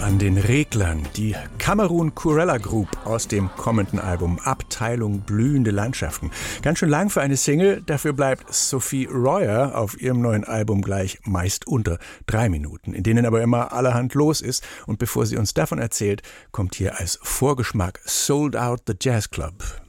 an den Reglern, die Cameroon Kurella Group aus dem kommenden Album Abteilung blühende Landschaften. Ganz schön lang für eine Single, dafür bleibt Sophie Royer auf ihrem neuen Album gleich meist unter 3 Minuten, in denen aber immer allerhand los ist. Und bevor sie uns davon erzählt, kommt hier als Vorgeschmack Sold Out the Jazz Club.